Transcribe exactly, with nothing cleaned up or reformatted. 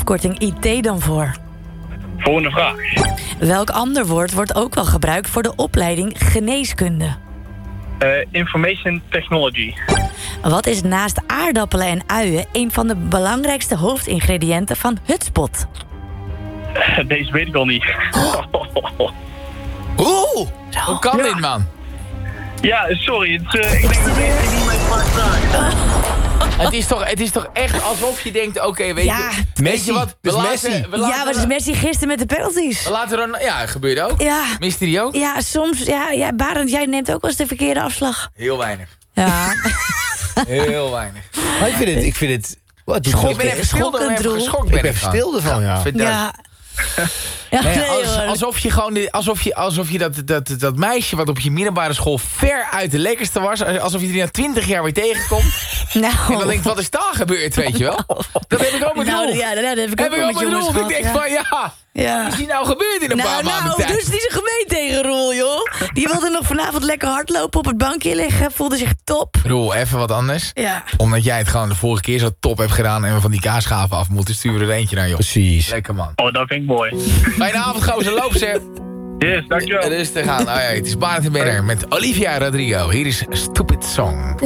afkorting I T dan voor? Volgende vraag. Welk ander woord wordt ook wel gebruikt voor de opleiding geneeskunde? Uh, information technology. Wat is naast aardappelen en uien een van de belangrijkste hoofdingrediënten van Hutspot? Uh, deze weet ik al niet. Oeh, hoe kan Ja. dit, man? Ja, sorry. Het, uh, ik denk dat deze niet mijn vraag vraagt. Het is toch, het is toch echt alsof je denkt, oké, okay, weet, Ja. je, weet Messi. je wat? We Dus laten, Messi. we laten, Ja, wat is Messi gisteren met de penalties? we laten Ron- ja, gebeurde ook. Ja. Mysterie ook? Ja, soms. Ja, ja, Barend, jij neemt ook wel eens de verkeerde afslag. Heel weinig. Ja. Heel weinig. Maar ik vind het... Ik vind het wat doet Ik het? ben even stil, dan schokkend, even Roel. geschokt. Ik Ben ben ik even gewoon. stil ervan, ja. Verduid. Ja. Ja, Nee, nee, als- hoor. alsof je gewoon dit- alsof je, alsof je dat, dat, dat meisje wat op je middelbare school ver uit de lekkerste was, alsof je die na twintig jaar weer tegenkomt. Nou. En dan denk je, wat is daar gebeurd, weet je wel? Dat heb ik ook met Nou, Rolf. ja, dat heb ik heb ook ik wel ook met met jongens Rolf. Ik gehad, denk ja. van, ja, Ja. wat is die nou gebeurd in een Nou, paar maanden nou, tijd? doe eens niet zo gemeen tegen Roel, joh. Die wilde nog vanavond lekker hardlopen op het bankje liggen. Voelde zich top. Roel, even wat anders. Ja. Omdat jij het gewoon de vorige keer zo top hebt gedaan en we van die kaasschaven af moeten, sturen we er eentje naar, joh. Precies. Lekker, man. Oh, dat vind ik mooi. Fijne avond, gozer. Loop ze. Yes, dankjewel. Rustig aan. Oh ja, het is Barend en Benner met Olivia Rodrigo. Hier is Stupid Song.